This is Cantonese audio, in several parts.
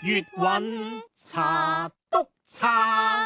粵韻茶篤撐。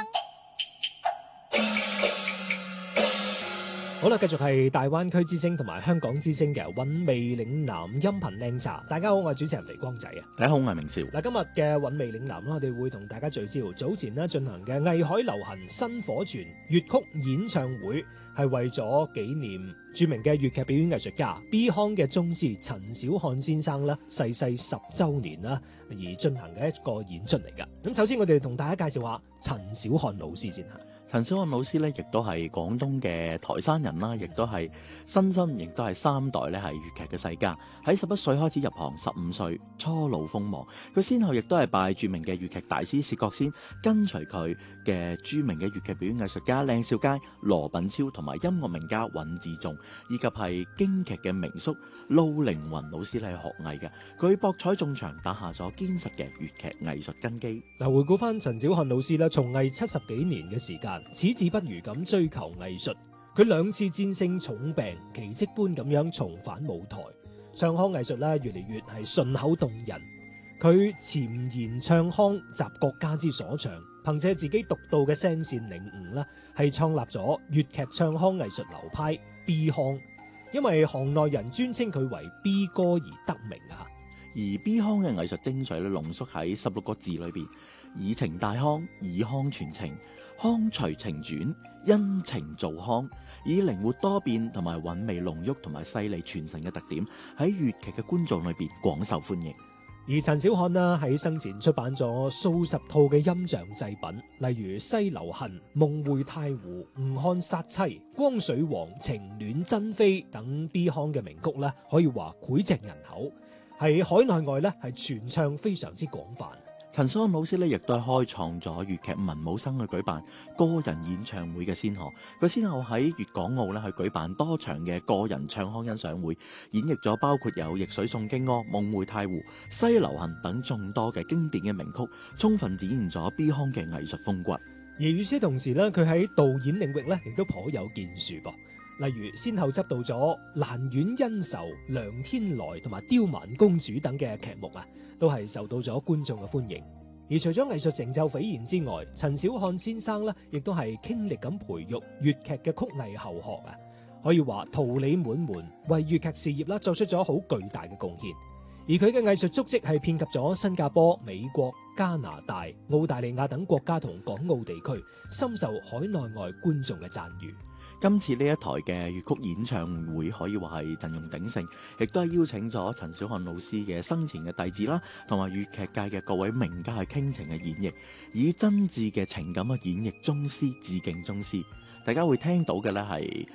好啦，繼續係大灣區之聲同埋香港之聲嘅韻味嶺南音頻靚茶。大家好，我係主持人肥光仔啊。 大家好，我係明少。 嗱，今日嘅韻味嶺南啦，我哋會同大家聚焦早前咧進行嘅藝海流行薪火泉粵曲演唱會，係為咗紀念著名嘅粵劇表演藝術家 Beyond 嘅宗師陳小漢先生啦逝世10週年啦而進行嘅一個演出嚟噶。咁首先我哋同大家介紹下陳小漢老師先吓。 陳小漢老師咧，亦都係廣東嘅台山人啦，亦都係新生，亦都係3代咧係粵劇嘅世家。喺11歲開始入行，15歲初露鋒芒。佢先後亦都係拜著名嘅粵劇大師薛覺先，跟隨佢嘅著名嘅粵劇表演藝術家靚少佳、羅品超同埋音樂名家尹自重，以及係京劇嘅名宿陸凌雲老師嚟學藝嘅。佢博采眾長，打下咗堅實嘅粵劇藝術根基。 嗱，回顧翻陳小漢老師咧，從藝70幾年嘅時間，矢志不渝咁追求藝術。佢2次戰勝重病，奇蹟般咁樣重返舞台。唱腔藝術咧越嚟越係順口動人。佢潛言唱腔集國家之所長，憑借自己獨到嘅聲線領悟啦，係創立咗粵劇唱腔藝術流派 B 腔。因為行內人尊稱佢為 B 哥而得名啊。 而 B 腔嘅藝術精髓咧，濃縮喺16個字裏邊：以情帶腔，以腔傳情，腔隨情轉，因情造腔，以靈活多變同埋韻味濃郁同埋細膩傳神嘅特點，喺粵劇嘅觀眾裏邊廣受歡迎。 而陳小漢啦喺生前出版咗數十套嘅音像製品，例如《西樓恨》《夢回太湖》《吳漢殺妻》《光水王》《情戀珍妃》等 B 腔嘅名曲咧，可以話膾炙人口，喺海內外咧係傳唱非常之廣泛。 陳小漢老師咧，亦都係開創咗粵劇文武生去舉辦個人演唱會嘅先河。佢先後喺粵港澳咧去舉辦多場嘅個人唱腔欣賞會，演繹咗包括有《逆水送京歌》《夢回太湖》《西樓恨》等眾多嘅經典嘅名曲，充分展現咗 B 腔嘅藝術風骨。 而與此同時咧，佢喺導演領域咧亦都頗有建樹噃。例如先後執導咗《蘭苑恩仇》《梁天來》同埋《刁蠻公主》等嘅劇目啊，都係受到咗觀眾嘅歡迎。而除咗藝術成就斐然之外，陳小漢先生咧亦都係傾力咁培育粵劇嘅曲藝後學啊，可以話桃李滿門，為粵劇事業啦作出咗好巨大嘅貢獻。而佢嘅藝術足跡係遍及咗新加坡、美國、加拿大、澳大利亞等國家同港澳地區，深受海內外觀眾嘅讚譽。 今次呢一台嘅粵曲演唱會可以話係陣容鼎盛，亦都係邀請咗陳小漢老師嘅生前嘅弟子啦，同埋粵劇界嘅各位名家去傾情嘅演繹，以真摯嘅情感去演繹宗師，致敬宗師。大家會聽到嘅呢係